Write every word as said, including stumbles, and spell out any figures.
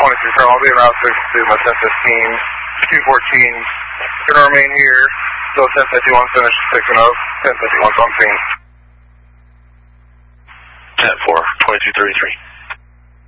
twenty-three Pro, I'll be around six to my ten fifteen. two fourteen, gonna remain here. Still ten fifty-one finished picking up. ten fifty-one's on scene. ten four, twenty-two thirty-three.